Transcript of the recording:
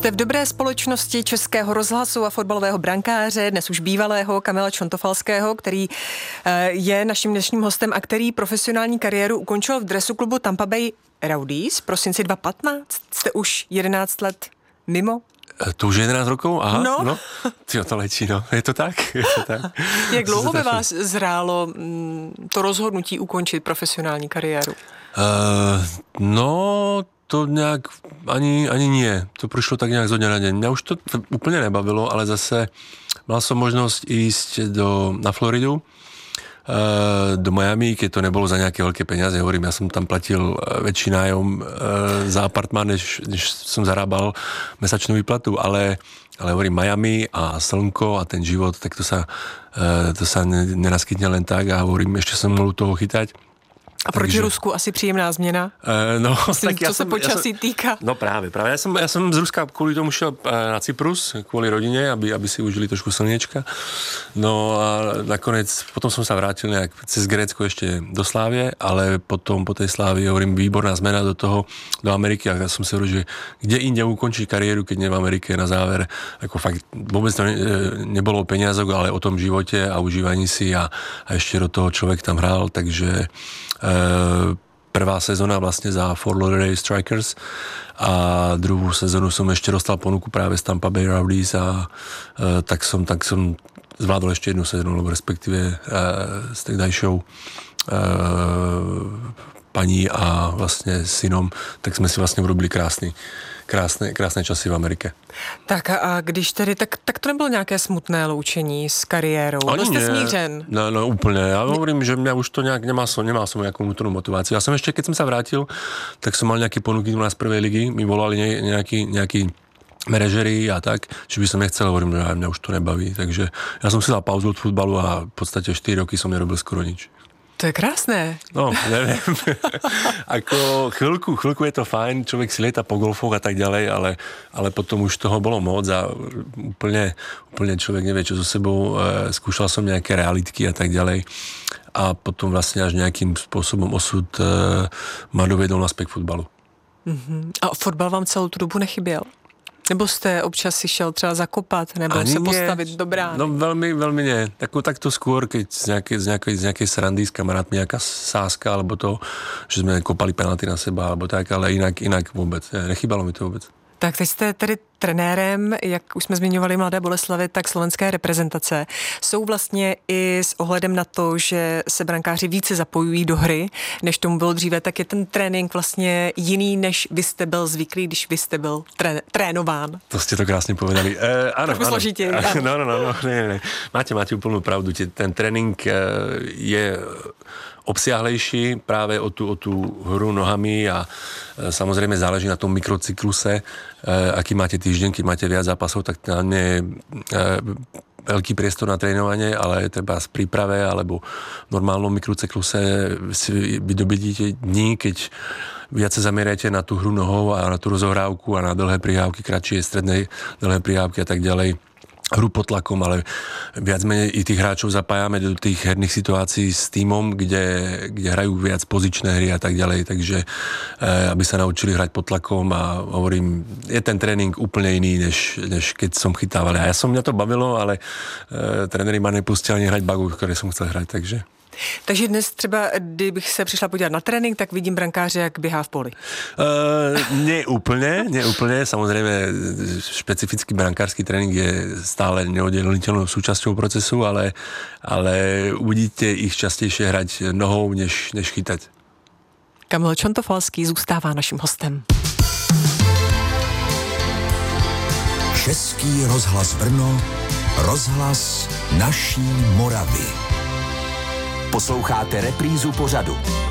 Jste v dobré společnosti Českého rozhlasu a fotbalového brankáře, dnes už bývalého Kamila Čontofalského, který je naším dnešním hostem a který profesionální kariéru ukončil v dresu klubu Tampa Bay Rowdies v prosinci 2015. Jste už 11 let mimo? To už 11 rokov? Aha, no. Tyjo, to letí, no. Je to tak? Jak dlouho ve vás zrálo to rozhodnutí ukončit profesionální kariéru? To nejak ani nie. To prišlo tak nejak zo dňa na deň. Mňa už to úplne nebavilo, ale zase mal som možnosť ísť na Floridu, do Miami, keď to nebolo za nejaké veľké peniaze. Hovorím, ja som tam platil väčší nájom za apartmán, než som zarábal mesačnú výplatu, ale hovorím, Miami a slnko a ten život, tak to sa nenaskytne len tak a hovorím, ešte som mohol toho chytať. A proti Rusku asi příjemná změna? Myslím, co se počasí týka. No práve. Ja som z Ruska kvôli tomu šiel na Cyprus, kvôli rodine, aby si užili trošku slniečka. No a nakoniec, potom som sa vrátil nejak cez Grécko ešte do Slávie, ale potom po tej Slávii, hovorím, výborná zmena do Ameriky a ja som si hovoril, že kde inde ukončiť kariéru, keď nie v Amerike na záver. Ako fakt, vôbec to nebolo o peniazok, ale o tom živote a užívaní si a ešte do toho človek tam hral, takže prvá sezóna vlastne za Fort Lauderdale Strikers a druhú sezónu som ešte dostal ponuku práve z Tampa Bay Rowdies a tak som zvládol ešte jednu sezónu, respektíve s tegdajšou paní a vlastne synom, tak sme si vlastne urobili krásné časy v Amerike. Tak a když tedy, tak to nebylo nějaké smutné loučení s kariérou? Byl jste smířen? No úplne. Ja hovorím, že mňa už to nejak nemal som nejakú vnútornú motiváciu. Ja som ešte, keď som sa vrátil, tak som mal nejaké ponuky u nás prvej ligy. Mi volali nejakí manažeri a tak, že by som nechcel, hovorím, že mňa už to nebaví. Takže ja som si dal pauzu od futbalu a v podstate 4 roky som nerobil skoro nič. To je krásné. No, neviem. Ako chvíľku je to fajn, človek si lieta po golfoch a tak ďalej, ale potom už toho bolo moc a úplne človek nevie, čo so sebou. Skúšal som nejaké realitky a tak ďalej. A potom vlastne až nejakým spôsobom osud ma dovedol naspäť k futbalu. A fotbal vám celou tu dobu nechyběl? Nebo jste občas si šel třeba zakopat, nebo ani se postavit do brány? No veľmi nie. Takto skôr, keď z nejakej srandy s kamarátmi, nejaká sáska, alebo to, že sme kopali penalty na seba, alebo tak, ale inak vôbec. Nechybalo mi to vôbec. Tak teď jste tedy trenérem, jak už jsme zmiňovali Mladé Boleslavi, tak slovenské reprezentace. Jsou vlastně i s ohledem na to, že se brankáři více zapojují do hry, než tomu bylo dříve, tak je ten trénink vlastně jiný, než vy jste byl zvyklý, když vy jste byl trénován. To ste to krásne povedali. Áno. Složitě. No, ne. Máte úplnú pravdu. Ten trénink je obsiahlejší práve o tú hru nohami a samozrejme záleží na tom mikrocykluse, aký máte týždeň, keď máte viac zápasov, tak tam nie je veľký priestor na trénovanie, ale treba z príprave alebo v normálnom mikrocykluse si vydobíte dní, keď viac sa zameriate na tú hru nohou a na tú rozohrávku a na dlhé prihrávky, kratšie, stredné dlhé prihrávky a tak ďalej. Hru pod tlakom, ale viac menej i tých hráčov zapájame do tých herných situácií s tímom, kde hrajú viac pozičné hry a tak ďalej, takže aby sa naučili hrať pod tlakom a hovorím, je ten tréning úplne iný, než keď som chytával. A mňa to bavilo, ale tréneri ma nepustili ani hrať bagu, ktoré som chcel hrať, takže... Takže dnes třeba, kdybych se přišla podívat na trénink, tak vidím brankáře, jak běhá v poli. Nie úplne. Samozrejme, špecifický brankársky tréning je stále neoddeliteľnou súčasťou procesu, ale uvidíte ich častejšie hrať nohou, než chytať. Kamil Čontofalský zůstává naším hostem. Český rozhlas Brno, rozhlas naší Moravy. Posloucháte reprízu pořadu.